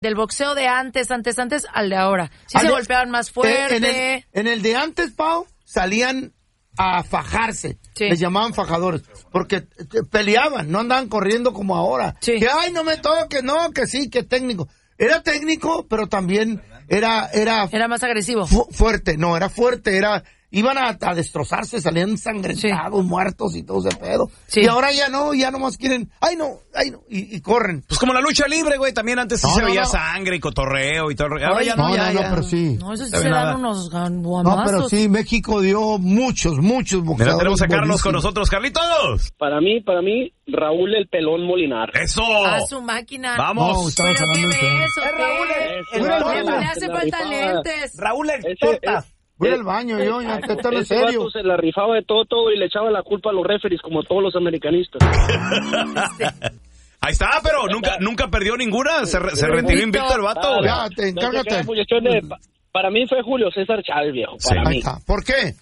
Del boxeo de antes al de ahora. Sí se golpeaban más fuerte. En el de antes, Pau, salían a fajarse. Sí. Les llamaban fajadores. Porque peleaban, no andaban corriendo como ahora. Sí. Que, ay, no me toques, no, que sí, que técnico. Era técnico, pero también era más agresivo. Fuerte, no, era fuerte, iban a destrozarse, salían ensangrentados, muertos y todo ese pedo. Sí. Y ahora ya nomás quieren, ay no, y corren. Pues como la lucha libre, güey, también antes sí se veía sangre y cotorreo y todo. Ahora ya no, pero sí. No, eso sí se dan unos guamazos. No, pero sí, México dio muchos boxeadores. Mira, tenemos a Carlos con nosotros. Carlitos. Para mí, Raúl el Pelón Molinar. ¡Eso! A su máquina. ¡Vamos! ¿Pero qué ves o qué? Raúl Le hace falta lentes. Raúl el Tortas. Voy al baño, ya te están en serio. Se la rifaba de todo y le echaba la culpa a los referees como todos los americanistas. Ahí está, pero nunca perdió ninguna. Se retiró invicto el vato. Ya, encárgate. Para mí fue Julio César Chávez, viejo. Para mí. ¿Por qué?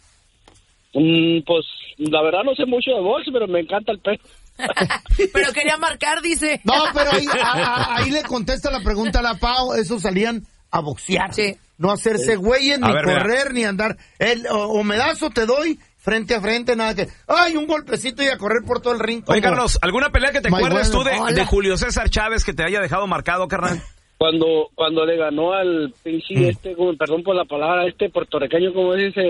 Pues la verdad no sé mucho de box, pero me encanta el pez. Pero quería marcar, dice. No, pero ahí le contesta la pregunta a la Pau. Esos salían a boxear. Sí. No hacerse güeyes, ni correr, ni andar. O me das o te doy, frente a frente, nada que... ¡Ay, un golpecito y a correr por todo el ring! Oye, Carlos, ¿alguna pelea que te acuerdes tú de Julio César Chávez que te haya dejado marcado, carnal? Cuando le ganó al pinche perdón por la palabra, puertorriqueño, ¿cómo dice?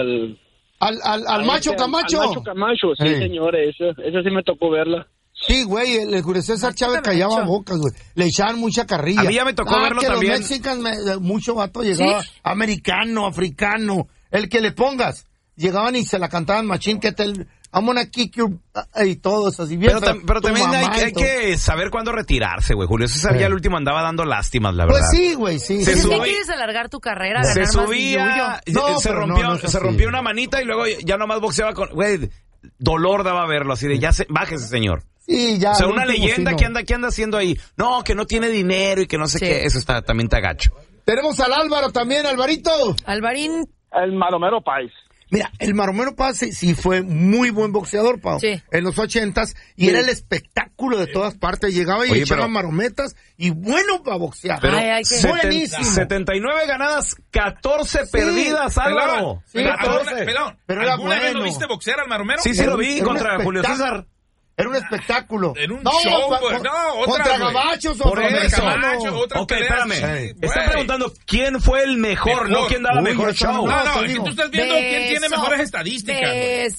Al Macho Camacho. Al Macho Camacho, sí, señor, esa sí me tocó verla. Sí, güey, el Julio César Chávez callaba bocas, güey. Le echaban mucha carrilla. A mí ya me tocó verlo que también. Los mexicanos, mucho vato llegaba, ¿sí? Americano, africano, el que le pongas. Llegaban y se la cantaban machín, que I'm gonna kick you, y todo eso. Así bien, pero también hay que saber cuándo retirarse, güey. Julio César ya el último andaba dando lástimas, la verdad. Pues sí, güey, sí. ¿Qué quieres alargar tu carrera? Se subía, se rompió una manita y luego ya nomás boxeaba con... Güey, dolor daba verlo, así de bájese, señor. Sí, ya. O sea, una leyenda que anda haciendo ahí. No, que no tiene dinero y que no sé qué. Eso también está gacho. Tenemos al Álvaro también, Alvarito. Alvarín. El Maromero Páez. Mira, el Maromero Páez sí fue muy buen boxeador, Pau. Sí. En los 80s. Y era el espectáculo de todas partes. Llegaba y echaba marometas. Y bueno para boxear. Pero buenísimo. 79 ganadas, 14 perdidas, Álvaro. Sí, 14. Pero ¿alguna vez lo viste boxear al Maromero? Sí, lo vi contra Julio César. Era un espectáculo. En un show, contra gabachos o por eso. Ok, espérame. Está preguntando quién fue el mejor, no quién daba mejor show. No, es que tú estás viendo quién tiene mejores estadísticas.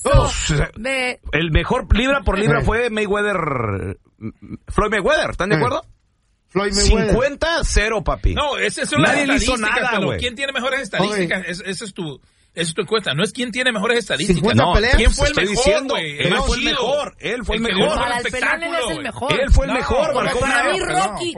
El mejor libra por libra fue Floyd Mayweather, ¿están de acuerdo? Floyd Mayweather. 50-0, papi. No, ese es una Nadie le hizo nada, güey. ¿Quién tiene mejores estadísticas? Esa es tu encuesta. No es quién tiene mejores estadísticas. No, ¿quién fue el mejor, diciendo? güey? Él fue el mejor. Él fue el mejor. Para el Pelón él es el mejor. Él fue el mejor. Para mí Rocky.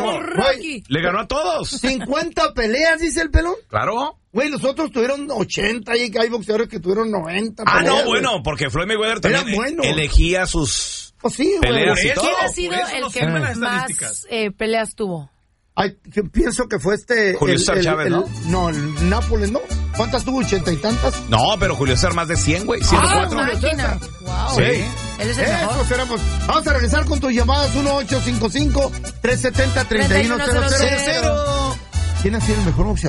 Le ganó a todos. 50 peleas, dice el Pelón. Claro. Güey, los otros tuvieron 80 y hay boxeadores que tuvieron 90 peleas. No, bueno, porque Floyd Mayweather también elegía sus peleas y todo. ¿Quién ha sido el que más peleas tuvo? Yo pienso que fue Julio César Chávez, ¿no? No, el Nápoles, ¿no? ¿Cuántas tuvo? ¿80 y tantas? No, pero Julio César más de 100, güey. 104. Máquina. Wow. Sí. Él es el mejor. Vamos a regresar con tus llamadas 1855-370-3100. ¿Quién ha sido el mejor boxeador?